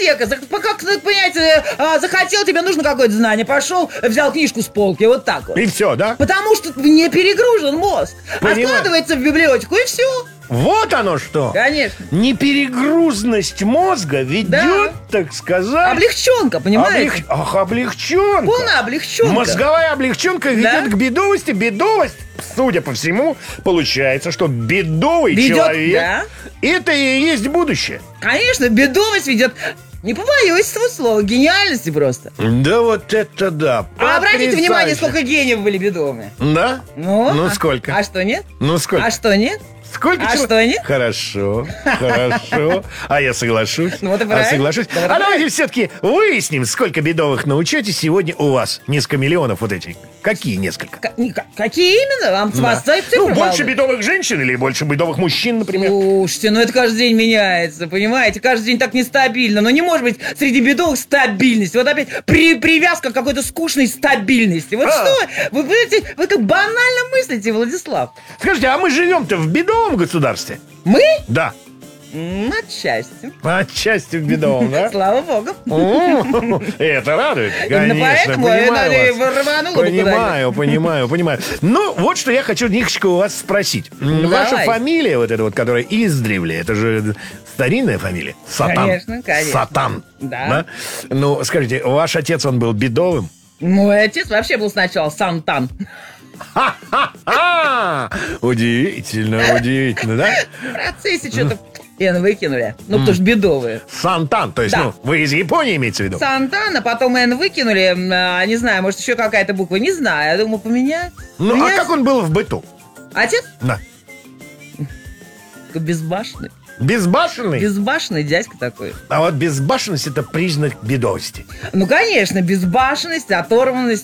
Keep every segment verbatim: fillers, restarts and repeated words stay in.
библиотека. Как, как понять, захотел, тебе нужно какое-то знание. Пошел, взял книжку с полки, вот так вот. И все, да? Потому что не перегружен мозг. Понимаю. Откладывается в библиотеку, и все. Вот оно что. Конечно. Неперегрузность мозга ведет, Да. так сказать... Облегченка, понимаете? Облег... Ах, облегченка. Полная облегченка. Мозговая облегченка ведет Да. к бедовости. Бедовость, судя по всему, получается, что бедовый Ведет, человек... да. Это и есть будущее. Конечно, бедовость ведет... Не побоюсь этого слова, гениальности просто. Да вот это да. А обратите Потрясающе. внимание, сколько гениев были бедовыми. Да? Ну, Ну, а- сколько? А что, нет? Ну, сколько? А что, нет? Сколько А чего- что, нет? Хорошо, хорошо. А я соглашусь. Ну, вот и а правильно. соглашусь. Да, вот и А давайте все-таки выясним, сколько бедовых на учете сегодня у вас. Несколько миллионов вот этих. Какие несколько? К- не- к- какие именно? Вам Да. вас цифры Ну, больше балуют? бедовых женщин или больше бедовых мужчин, например? Слушайте, ну это каждый день меняется, понимаете? Каждый день так нестабильно. Но не может быть среди бедовых стабильности. Вот опять при, привязка к какой-то скучной стабильности. Вот А. что? Вы, понимаете, вы как банально мыслите, Владислав. Скажите, а мы живем-то в бедовом государстве? Мы? Да. М, Отчасти. Отчасти в бедовом, да? Слава богу. О, Это радует, Именно конечно, поэтому я понимаю вас. рванула бы куда-нибудь. Понимаю, понимаю, понимаю. Ну, вот что я хочу немножечко у вас спросить. М, Ну, Ваша давай. фамилия, вот эта вот, которая издревле, это же старинная фамилия? Сатан. Конечно, конечно. Сатан. Да. Ну, скажите, ваш отец, он был бедовым? Мой отец вообще был сначала Сантан. Ха-ха-ха! Удивительно, удивительно, да? В процессе что-то Н выкинули. Ну, потому что бедовые. Сантан, то есть, Да. ну, вы из Японии имеете в виду? Сантан, а потом Н выкинули. а, Не знаю, может, еще какая-то буква. Не знаю. Я думаю, поменять. Ну, а Поменять. как он был в быту? Отец Да. безбашенный. Безбашенный? Безбашенный дядька такой. А вот безбашенность — это признак бедовости. Ну, конечно, безбашенность, оторванность,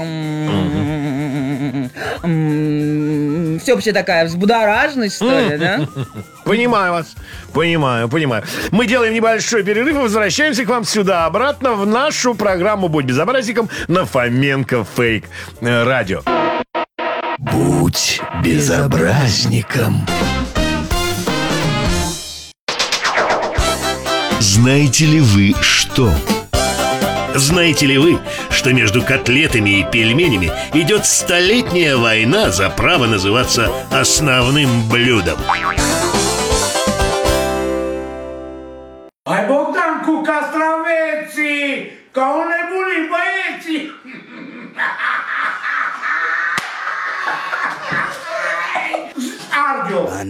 всеобщая такая взбудораженность, что ли, да? Понимаю вас, понимаю, понимаю. Мы делаем небольшой перерыв и возвращаемся к вам сюда, обратно в нашу программу «Будь безобразником» на Фоменко Фейк э, Радио. Будь безобразником. Знаете ли вы что? Знаете ли вы, что между котлетами и пельменями идет столетняя война за право называться основным блюдом?